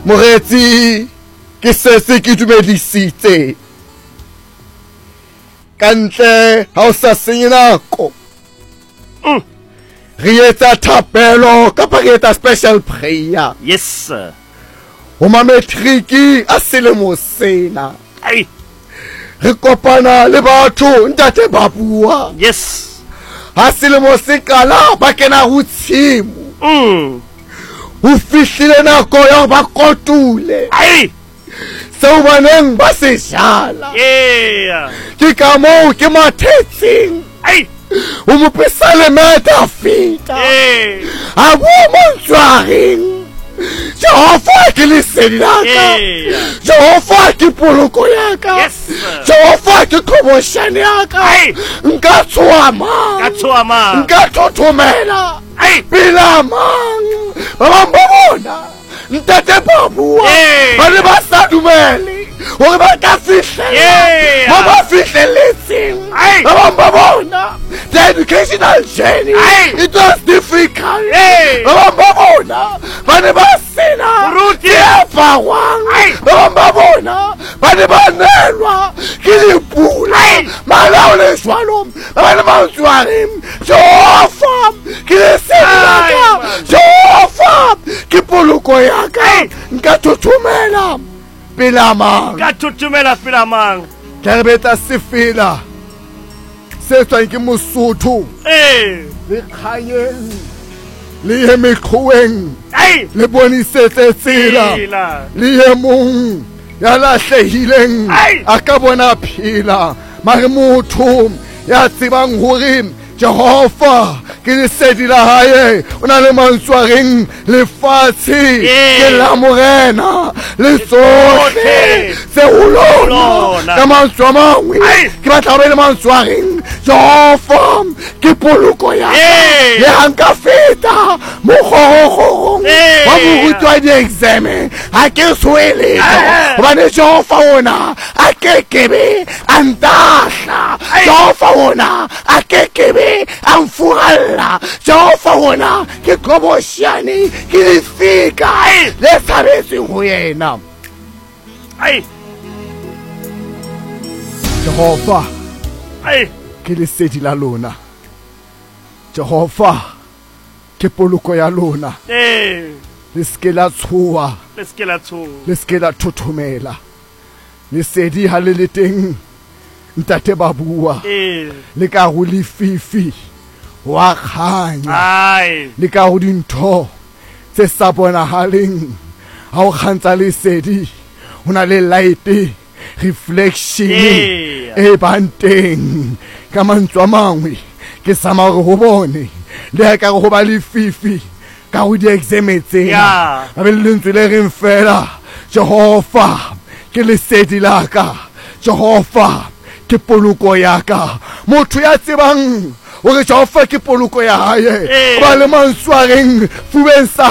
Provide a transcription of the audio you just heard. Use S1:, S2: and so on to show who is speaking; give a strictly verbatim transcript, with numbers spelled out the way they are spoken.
S1: Moretsi ke se se ke dumedisitse kantle ha o sa senye nako re etsa thapelo kapa re etsa special prayer.
S2: Yes sir.
S1: O mametriki a selemo sena
S2: Ai.
S1: re kopana le batho ntate ba bua.
S2: Yes.
S1: Ha selemo se qala ba kena ho tshimo.
S2: Mm.
S1: Ho fihlile nako ya ba kotule.
S2: Ai.
S1: Seo baneng ba se jala.
S2: Yeah.
S1: Ke ka moo ke mathetseng.
S2: Ai.
S1: O mo pesa le meta fita.
S2: Eh.
S1: A bo mo tswareng. Jehova ke lesedi la ka. Jehova ke poloko ya ka.
S2: Yes.
S1: Jehova ke promotion ya ka.
S2: Ai.
S1: Nka tswama.
S2: Ka tswama.
S1: Nka thothomela.
S2: Ai.
S1: Pela mang. Ba bang ba bona. Ntate ba bua. Ba le ba sa dumele. Hore ba ka fihlela. Ba ba fihlelletseng. Ba bang ba bona. The educational journey. It was difficult. Ba bang ba bona. Ba ne ba sena.
S2: Ruti.
S1: Ba wang. Ba bang ba bona. Ba ne ba nelwa. Ke dipula. Malao le jwalo. Ba ne ba tswareng. Jehova. Ke lesedi la ka. Jehova. Ke poloko ya ka. Nka thothomela. Pela mang.
S2: Ka thothomela pela mang.
S1: Ke beta sefela. Se tswang ke Mosotho.
S2: Eh.
S1: Le kganyeng. Le ye meqhoeng.
S2: Ai.
S1: Le bonisetse tsela. Le ye mong ya lahlehileng a ka bona phela. Mare motho ya tsebang hore Jehova ke lesedi la hae o na le mantswareng lefatshe ke la morena le tsohle se ulona ka mantswa mangwe ke batla be le mantswareng Jehova ke poloko ya le hanka feta mo khorokgorong wa morutwa di exam ha ke swele hobane Jehova ona a ke kebe antahla Jehova ona a ke kebe amfuralla Jehova wona ke promotion ke lifika le sabetse ho yena.
S2: Ai.
S1: Jehova
S2: ai
S1: ke lesedi la lona. Jehova ke poloko ya lona.
S2: Eh.
S1: Le ske la tshoa.
S2: Le ske la tshoa.
S1: Le ske la thothomela. Lesedi ha le le teng. Ntate ba bua.
S2: Eh.
S1: Le ka ho lefifi. Wa khanya.
S2: Ai.
S1: Le ka ho dintho tse sa bonahaleng. Ha o khantsa lesedi. Hona le light reflection e banteng ka mantswa mangwe ke sama re ho bone le ka go ba lefifi ka go di exam tsena ba be le lentswe le reng fela Jehova ke lesedi la ka Jehova ke poloko ya ka motho ya tsebang hore Jehova ke poloko ya hae ba le mantswareng fubeng sa